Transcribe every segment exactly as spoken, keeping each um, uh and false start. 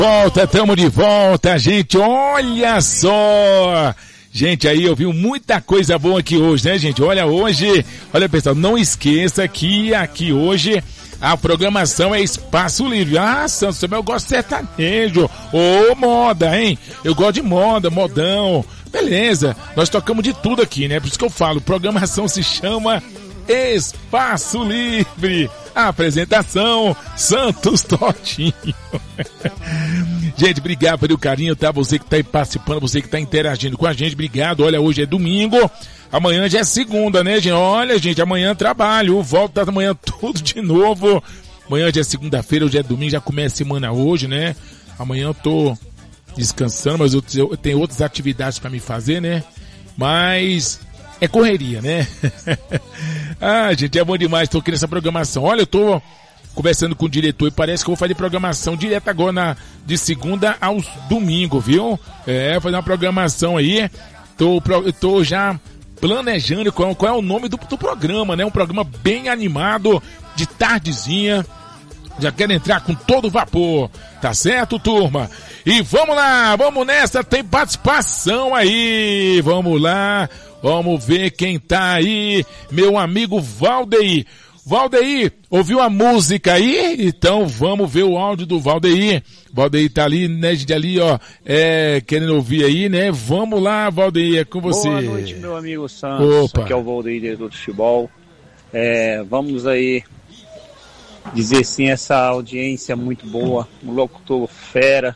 volta, tamo de volta, gente, olha só! Gente, aí eu vi muita coisa boa aqui hoje, né, gente? Olha, hoje, olha, pessoal, não esqueça que aqui hoje a programação é Espaço Livre. Ah, Santos, eu gosto de sertanejo. Ô, moda, hein? Eu gosto de moda, modão. Beleza, nós tocamos de tudo aqui, né? Por isso que eu falo, programação se chama Espaço Livre. A apresentação, Santos Todinho. Gente, obrigado pelo carinho, tá? Você que tá aí participando, você que tá interagindo com a gente, obrigado. Olha, hoje é domingo, amanhã já é segunda, né, gente? Olha, gente, amanhã trabalho, volta amanhã tudo de novo. Amanhã já é segunda-feira, hoje é domingo, já começa a semana hoje, né? Amanhã eu tô descansando, mas eu, eu tenho outras atividades pra me fazer, né? Mas é correria, né? Ah, gente, é bom demais, tô aqui nessa programação. Olha, eu tô conversando com o diretor e parece que eu vou fazer programação direto agora na, de segunda aos domingos, viu? É, fazer uma programação aí. Tô, tô já planejando qual, qual é o nome do, do programa, né? Um programa bem animado, de tardezinha. Já quero entrar com todo vapor, tá certo, turma? E vamos lá, vamos nessa, tem participação aí, vamos lá, vamos ver quem tá aí, meu amigo Valdeir. Valdeir, ouviu a música aí? Então vamos ver o áudio do Valdeir. Valdeir tá ali, né, gente, ali, ó, é, querendo ouvir aí, né? Vamos lá, Valdeir, é com você. Boa noite, meu amigo Santos. Opa. Aqui é o Valdeir, diretor do futebol. É, vamos aí dizer sim, essa audiência muito boa, um locutor fera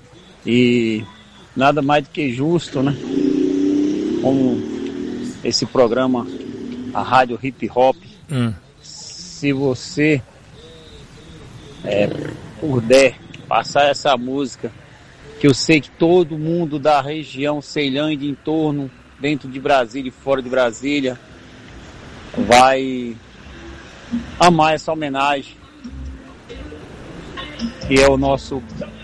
e nada mais do que justo, né? Como esse programa, a Rádio Hip Hop, hum. se você é, puder passar essa música, que eu sei que todo mundo da região Ceilândia e de entorno, dentro de Brasília e fora de Brasília, vai amar essa homenagem, que é o nosso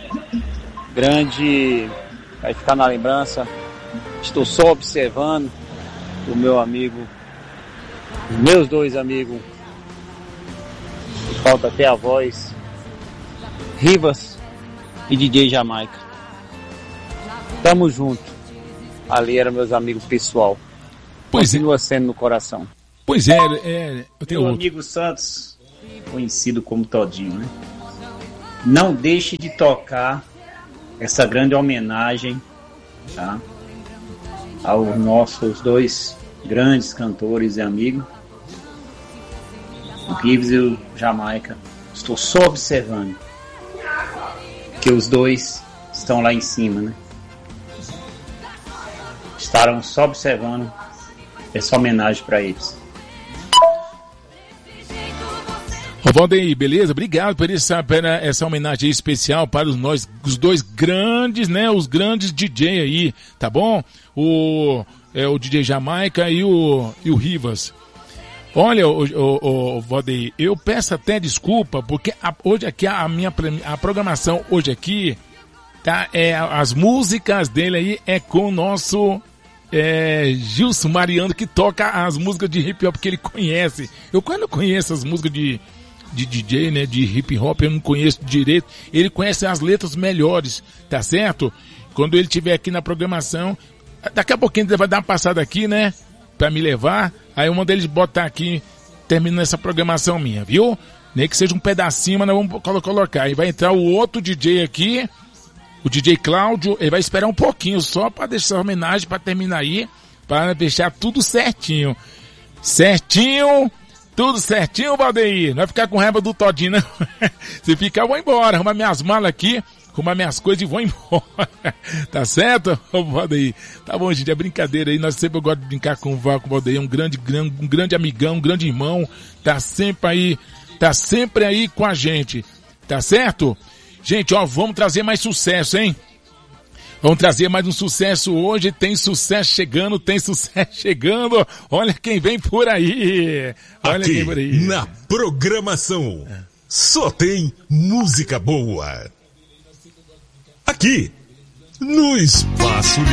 grande, vai ficar na lembrança. Estou só observando o meu amigo, os meus dois amigos, falta até a voz, Rivas e D J Jamaica. Tamo junto. Ali era meus amigos pessoal. Pois Continua é. sendo no coração. Pois é, é eu tenho meu outro. amigo Santos, conhecido como Todinho, né? Não deixe de tocar essa grande homenagem, tá? Aos nossos dois grandes cantores e amigos, o Gibbs e o Jamaica. Estou só observando que os dois estão lá em cima, né? Estarão só observando essa homenagem para eles. Ô Valdeir, beleza? Obrigado por essa, por essa homenagem especial para os, nós, os dois grandes, né? Os grandes D J aí, tá bom? O, é, o D J Jamaica e o, e o Rivas. Olha, o, o, o Valdeir, eu peço até desculpa, porque a, hoje aqui a minha a programação hoje aqui, tá? É, as músicas dele aí é com o nosso é, Gilson Mariano, que toca as músicas de hip hop que ele conhece. Eu quando conheço as músicas de de D J, né, de hip hop, eu não conheço direito, ele conhece as letras melhores, tá certo? Quando ele estiver aqui na programação, daqui a pouquinho ele vai dar uma passada aqui, né, pra me levar, aí uma deles botar aqui, terminando essa programação minha, viu? Nem que seja um pedacinho, mas nós vamos colocar, aí vai entrar o outro D J aqui, o D J Cláudio, ele vai esperar um pouquinho, só pra deixar a homenagem, pra terminar aí, pra deixar tudo certinho, certinho, tudo certinho, Valdeir. Não vai ficar com raiva do Todinho, não. Se ficar, eu vou embora. Arrumar minhas malas aqui, arrumar minhas coisas e vou embora. Tá certo, Valdeir? Tá bom, gente, é brincadeira aí. Nós sempre gostamos de brincar com o Valdeir. Um grande, um grande amigão, um grande irmão. Tá sempre aí, tá sempre aí com a gente. Tá certo? Gente, ó, vamos trazer mais sucesso, hein? Vamos trazer mais um sucesso hoje, tem sucesso chegando, tem sucesso chegando, olha quem vem por aí, olha aqui, quem por aí. Na programação, só tem música boa. Aqui, no Espaço